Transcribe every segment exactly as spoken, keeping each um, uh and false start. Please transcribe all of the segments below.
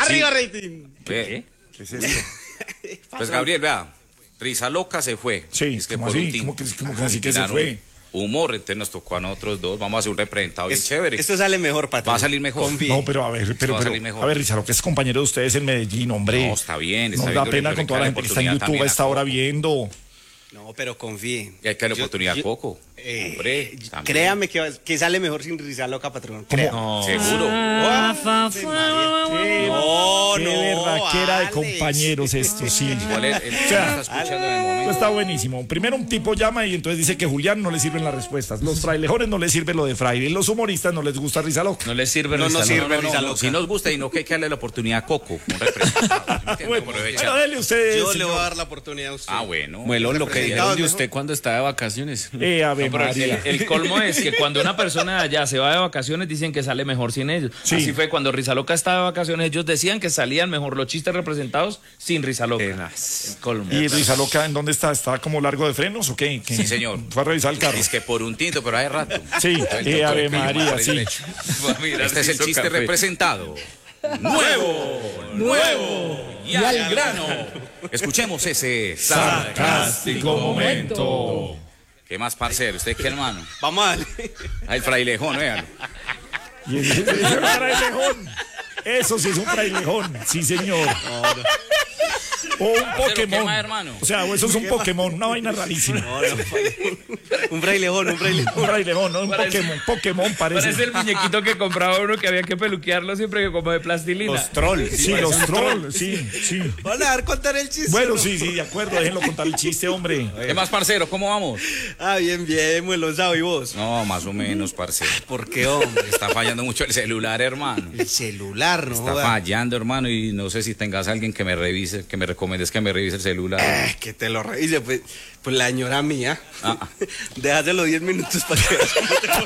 ¡Arriba, sí. Rating! ¿Qué? ¿Qué es esto? Pues Gabriel, vea, Risa Loca se fue. Sí, es que ¿cómo por así? un ¿Cómo que, cómo que así que se fue? Humor, entonces nos tocó a nosotros dos, vamos a hacer un representado bien es, chévere. Esto sale mejor, patrón. Va a salir mejor. No, pero a ver, pero, pero a, a ver, Richard, que es compañero de ustedes en Medellín, hombre. No, está bien, está Nos bien. da pena con toda la gente que está en YouTube a esta hora viendo. No, pero confíe. Y hay que darle oportunidad a Coco. Eh, hombre, créame que, que sale mejor sin Risa Loca, patrón. No. Seguro. Ah, no, no. Qué berraquera de compañeros esto, sí. Igual él, él o sea, está escuchando en el momento. Está buenísimo. Primero un tipo llama y entonces dice que Julián no le sirven las respuestas. Los frailejones no les sirve lo de fraile. Los humoristas no les gusta Risa Loca. No les sirve no, Risa no Loca. sirve no, no, Risa no, Loca. Si nos gusta y no que hay que darle la oportunidad a Coco. Un representado. bueno, bueno, dele usted. Yo señor. le voy a dar la oportunidad a usted. Ah, bueno. Bueno, lo que dijeron de usted cuando está de vacaciones. Eh, a ver, No, pero el, el colmo es que cuando una persona de allá se va de vacaciones dicen que sale mejor sin ellos. Sí. Así fue cuando Risa Loca estaba de vacaciones, ellos decían que salían mejor los chistes representados sin Risa Loca. El colmo. ¿Y Risa Loca en dónde está? ¿Está como largo de frenos o qué? ¿Qué? Sí, señor. Fue a revisar el carro. Es que por un tinto, pero hace rato. Sí, eh, Ave María, sí. Este es el chiste café. representado. Nuevo, nuevo y al grano. Escuchemos ese sarcástico momento. ¿Qué más, parcero? ¿Usted qué, hermano? Vamos a darle. Ah, el frailejón, véalo. Y ese es un frailejón. Eso sí es un frailejón, sí, señor. No, no. O un Pokémon. Más, hermano? O sea, o eso es un Pokémon, una vaina rarísima. No, no, un frailejón, un frailejón. Un frailejón, no un Parece, Pokémon. Pokémon parece. Parece el muñequito que compraba uno que había que peluquearlo siempre que como de plastilina. Los trolls. Sí, sí los trolls, sí, sí. Van a dar contar el chiste. Bueno, sí, sí, de acuerdo, déjenlo contar el chiste, hombre. ¿Qué más, parcero? ¿Cómo vamos? Ah, bien, bien, muy lo sabe, ¿y vos? No, más o menos, parcero. ¿Por qué, hombre? Está fallando mucho el celular, hermano. El celular, ¿no? Está joda. fallando, hermano, y no sé si tengas alguien que me revise, que me recomiendes que me revise el celular. Eh, que te lo revise, pues, pues la señora mía. Ah. Déjaselo diez minutos para que veas cómo te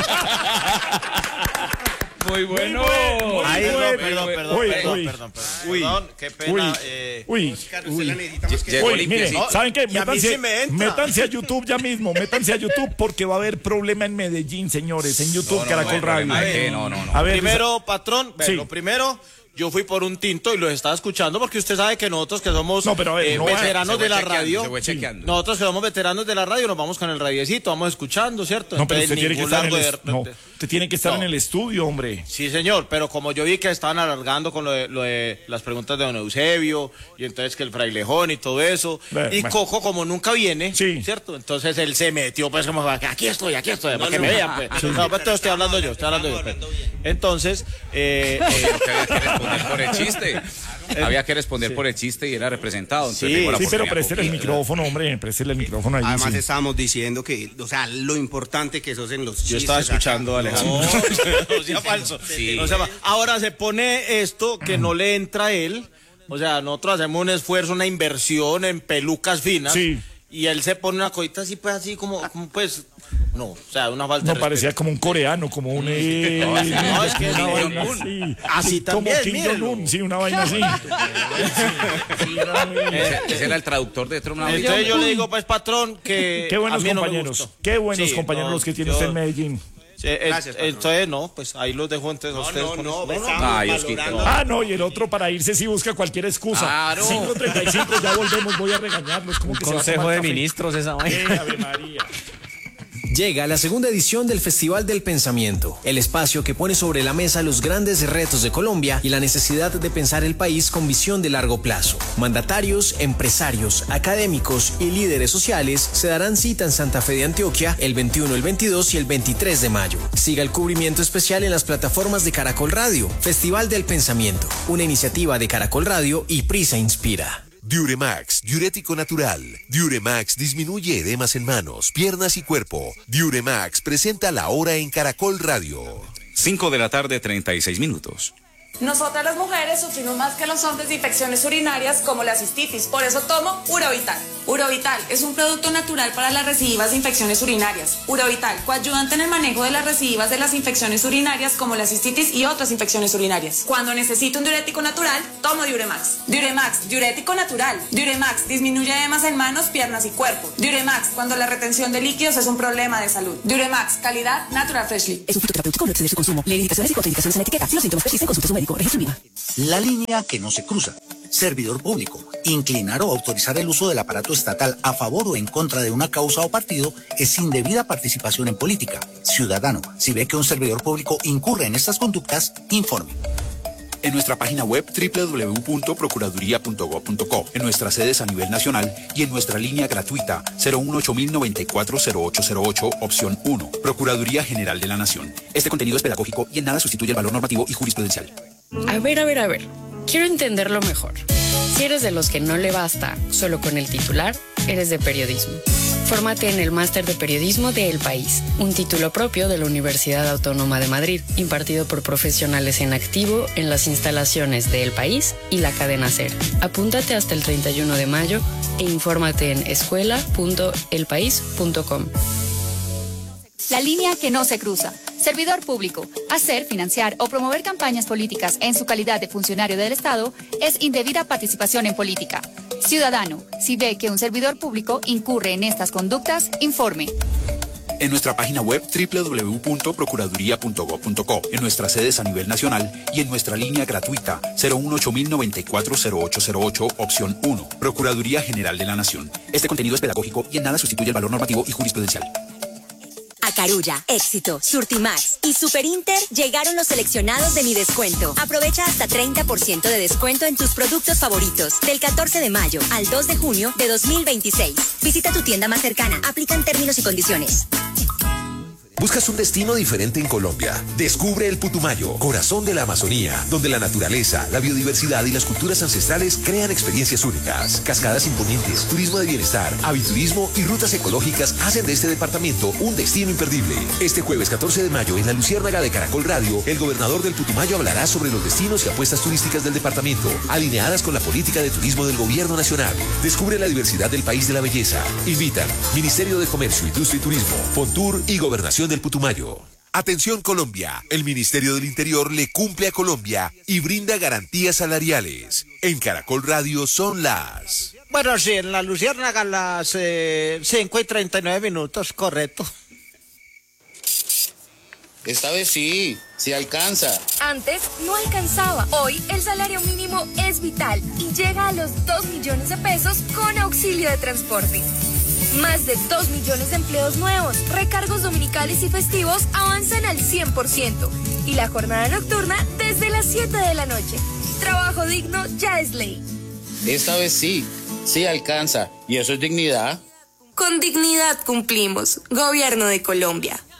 Muy bueno. Muy Ay, bueno. no, perdón, perdón, Uy, perdón, uy. perdón, perdón, Uy. perdón, qué pena. Uy. eh, Uy, Oscar, usted uy. la necesita más que Llegó Uy, limpio, mire, sí. ¿saben qué? Y a mí Métanse, sí me entra. métanse a YouTube ya mismo, métanse a YouTube porque va a haber problema en Medellín, señores, en YouTube, No, no, Caracol no hay Radio. problema. ¿Qué? No, no, no. A ver, primero, patrón, ve, Sí. lo primero, yo fui por un tinto y los estaba escuchando porque usted sabe que nosotros que somos No, pero a ver, eh, no va- veteranos Se fue de la chequeando, radio, se fue chequeando. nosotros que somos veteranos de la radio nos vamos con el radiecito, vamos escuchando, ¿cierto? no, pero Entonces, usted tiene que ningún estar en el, largo est- de- no, de- usted tiene que estar No. en el estudio, hombre. Sí, señor, pero como yo vi que estaban alargando con lo de, lo de las preguntas de don Eusebio, y entonces que el frailejón y todo eso, Bueno, y bueno. Coco como nunca viene, Sí. ¿cierto? Entonces él se metió, pues como, aquí estoy, aquí estoy, para que no. me vean, pues. No, pues, estoy hablando yo, estoy hablando yo. pues. Entonces, eh, eh, Porque había que responder por el chiste. Había que responder por el chiste y era representado. Entonces Sí, tengo la Sí, pero oportunidad préstele el con- micrófono, hombre, préstele el micrófono ahí. Además sí. estábamos diciendo que, o sea, lo importante que sos en los chistes. yo estaba escuchando a acá. Alejandro. No, sea falso. Sí. No sea fa- Ahora se pone esto que no le entra a él. O sea, nosotros hacemos un esfuerzo, una inversión en pelucas finas. Sí. Y él se pone una cosita así, pues así como, como, pues. No, o sea, una falta No, de parecía respeto. como un coreano, como un... eh, No, es que una Kim vaina Jong-un. así. Así también, Como Kim mírelo. Jong-un, sí, una vaina así. Sí, era muy- Ese, ese era el traductor de Trump. Entonces yo le digo, pues, patrón, que. Qué buenos a mí no me compañeros, gustó. qué buenos Sí, compañeros no, los que tiene yo- usted en Medellín. Sí, eh, Gracias, patrón. entonces, no, pues ahí los dejo entonces a No, ustedes. no, con no, eso. pues, estamos Ay, Osquito, valorando. no. Ah, no, y el otro para irse sí busca cualquier excusa. Claro. cinco treinta y cinco, ya volvemos, voy a regañarlos. Como que se va a Consejo tomar de café. ministros esa vaina. Eh, Ave María. Llega la segunda edición del Festival del Pensamiento, el espacio que pone sobre la mesa los grandes retos de Colombia y la necesidad de pensar el país con visión de largo plazo. Mandatarios, empresarios, académicos y líderes sociales se darán cita en Santa Fe de Antioquia el veintiuno, el veintidós y el veintitrés de mayo. Siga el cubrimiento especial en las plataformas de Caracol Radio. Festival del Pensamiento, una iniciativa de Caracol Radio y Prisa Inspira. Diuremax, diurético natural. Diuremax disminuye edemas en manos, piernas y cuerpo. Diuremax presenta la hora en Caracol Radio. cinco de la tarde, treinta y seis minutos. Nosotras las mujeres sufrimos más que los hombres de infecciones urinarias como la cistitis, por eso tomo Urovital. Urovital es un producto natural para las recidivas de infecciones urinarias. Urovital, coayudante en el manejo de las recidivas de las infecciones urinarias como la cistitis y otras infecciones urinarias. Cuando necesito un diurético natural, tomo Diuremax. Diuremax, diurético natural. Diuremax disminuye edemas en manos, piernas y cuerpo. Diuremax, cuando la retención de líquidos es un problema de salud. Diuremax, calidad Natural Freshly. Es un fitoterapéutico, no exceder su consumo. Leer indicaciones y contraindicaciones en la etiqueta. Si los síntomas persisten, consulte a su médico. médico. Registro IVA. La línea que no se cruza. Servidor público. Inclinar o autorizar el uso del aparato estatal a favor o en contra de una causa o partido es indebida participación en política. Ciudadano, si ve que un servidor público incurre en estas conductas, informe. En nuestra página web doble u doble u doble u punto procuraduría punto gob punto co, en nuestras sedes a nivel nacional y en nuestra línea gratuita cero uno ocho mil noventa y cuatro cero ocho cero ocho, opción uno. Procuraduría General de la Nación. Este contenido es pedagógico y en nada sustituye el valor normativo y jurisprudencial. A ver, a ver, a ver. Quiero entenderlo mejor. Si eres de los que no le basta solo con el titular, eres de periodismo. Fórmate en el Máster de Periodismo de El País, un título propio de la Universidad Autónoma de Madrid, impartido por profesionales en activo en las instalaciones de El País y la cadena SER. Apúntate hasta el treinta y uno de mayo e infórmate en escuela punto el país punto com. La línea que no se cruza. Servidor público. Hacer, financiar o promover campañas políticas en su calidad de funcionario del Estado es indebida participación en política. Ciudadano, si ve que un servidor público incurre en estas conductas, informe. En nuestra página web doble u doble u doble u punto procuraduría punto gob punto co, en nuestras sedes a nivel nacional y en nuestra línea gratuita cero uno ocho mil noventa y cuatro cero ocho cero ocho, opción uno. Procuraduría General de la Nación. Este contenido es pedagógico y en nada sustituye el valor normativo y jurisprudencial. A Carulla, Éxito, Surtimax y Superinter llegaron los seleccionados de Mi Descuento. Aprovecha hasta treinta por ciento de descuento en tus productos favoritos del catorce de mayo al dos de junio de dos mil veintiséis. Visita tu tienda más cercana. Aplican términos y condiciones. ¿Buscas un destino diferente en Colombia? Descubre el Putumayo, corazón de la Amazonía, donde la naturaleza, la biodiversidad y las culturas ancestrales crean experiencias únicas. Cascadas imponentes, turismo de bienestar, aviturismo y rutas ecológicas hacen de este departamento un destino imperdible. Este jueves catorce de mayo en la Luciérnaga de Caracol Radio, el gobernador del Putumayo hablará sobre los destinos y apuestas turísticas del departamento, alineadas con la política de turismo del gobierno nacional. Descubre la diversidad del país de la belleza. Invitan Ministerio de Comercio, Industria y Turismo, Fontur y Gobernación del Putumayo. Atención Colombia, el Ministerio del Interior le cumple a Colombia y brinda garantías salariales. En Caracol Radio son las... Bueno, sí, en la Luciérnaga las eh, cinco y treinta y nueve minutos, correcto. Esta vez sí, sí alcanza. Antes no alcanzaba. Hoy el salario mínimo es vital y llega a los dos millones de pesos con auxilio de transporte. Más de dos millones de empleos nuevos, recargos dominicales y festivos avanzan al cien por ciento. Y la jornada nocturna desde las siete de la noche. Trabajo digno ya es ley. Esta vez sí, sí alcanza. ¿Y eso es dignidad? Con dignidad cumplimos. Gobierno de Colombia.